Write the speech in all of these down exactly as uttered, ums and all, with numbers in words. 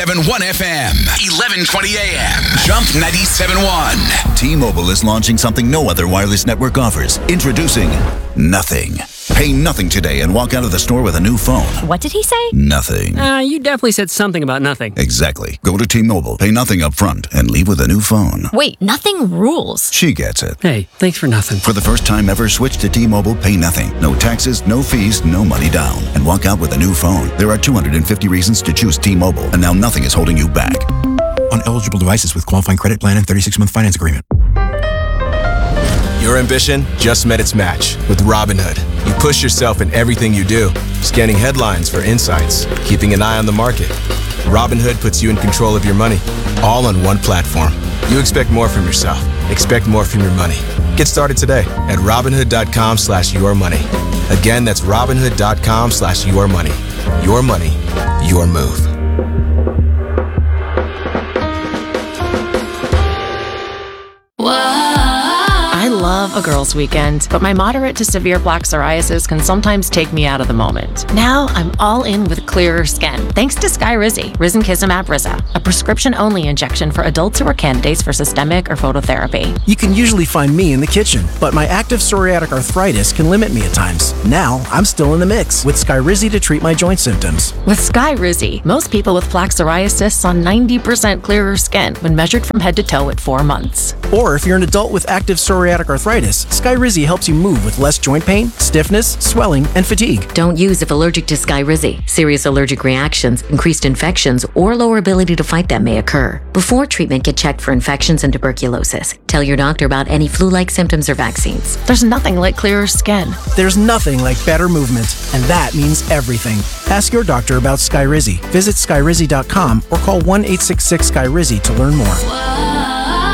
one F M, eleven twenty A M, Jump ninety-seven point one. T-Mobile is launching something no other wireless network offers. Introducing Nothing. Pay nothing today and walk out of the store with a new phone. What did he say? Nothing. Uh, you definitely said something about nothing. Exactly. Go to T-Mobile, pay nothing up front, and leave with a new phone. Wait, nothing rules. She gets it. Hey, thanks for nothing. For the first time ever, switch to T-Mobile, pay nothing. No taxes, no fees, no money down. And walk out with a new phone. There are two hundred fifty reasons to choose T-Mobile, and now nothing is holding you back. On eligible devices with qualifying credit plan and thirty-six month finance agreement. Your ambition just met its match with Robinhood. You push yourself in everything you do, scanning headlines for insights, keeping an eye on the market. Robinhood puts you in control of your money, all on one platform. You expect more from yourself. Expect more from your money. Get started today at Robinhood.com slash your money. Again, that's Robinhood.com slash your money. Your money, your move. I love a girls' weekend, but my moderate to severe plaque psoriasis can sometimes take me out of the moment. Now I'm all in with clearer skin, thanks to Skyrizi, Risankizumab Riza, a prescription-only injection for adults who are candidates for systemic or phototherapy. You can usually find me in the kitchen, but my active psoriatic arthritis can limit me at times. Now I'm still in the mix with Skyrizi to treat my joint symptoms. With Skyrizi, most people with plaque psoriasis saw ninety percent clearer skin when measured from head to toe at four months. Or if you're an adult with active psoriatic arthritis, Skyrizi helps you move with less joint pain, stiffness, swelling, and fatigue. Don't use if allergic to Skyrizi. Serious allergic reactions, increased infections, or lower ability to fight them may occur. Before treatment, get checked for infections and tuberculosis. Tell your doctor about any flu-like symptoms or vaccines. There's nothing like clearer skin. There's nothing like better movement, and that means everything. Ask your doctor about Skyrizi. Visit Skyrizi dot com or call one eight six six Skyrizi to learn more.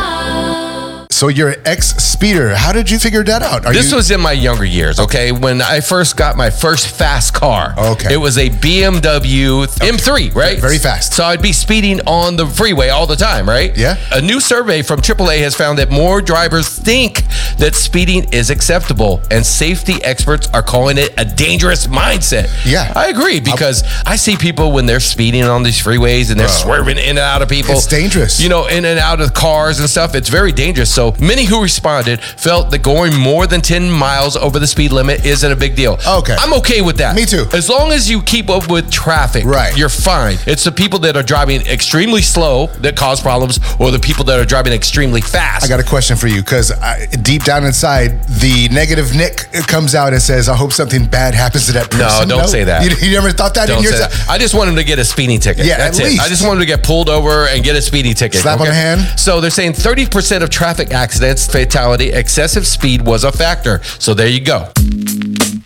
So you're an ex-speeder. How did you figure that out? Are this you- was in my younger years, okay? When I first got my first fast car. Okay. It was a B M W okay. M three, right? Very fast. So I'd be speeding on the freeway all the time, right? Yeah. A new survey from triple A has found that more drivers think that speeding is acceptable, and safety experts are calling it a dangerous mindset. Yeah. I agree, because I'll- I see people when they're speeding on these freeways and they're Bro. swerving in and out of people. It's dangerous. You know, in and out of cars and stuff. It's very dangerous. So many who responded felt that going more than ten miles over the speed limit isn't a big deal. Okay. I'm okay with that. Me too. As long as you keep up with traffic, right. you're fine. It's the people that are driving extremely slow that cause problems, or the people that are driving extremely fast. I got a question for you, because deep down inside, the negative Nick comes out and says, I hope something bad happens to that person. No, don't no? say that. You, you never thought that don't in your say time? That. I just want him to get a speeding ticket. Yeah, That's at it. least. I just want him to get pulled over and get a speeding ticket. Slap okay? on the hand? So they're saying thirty percent of traffic accidents, fatality, excessive speed was a factor. So there you go.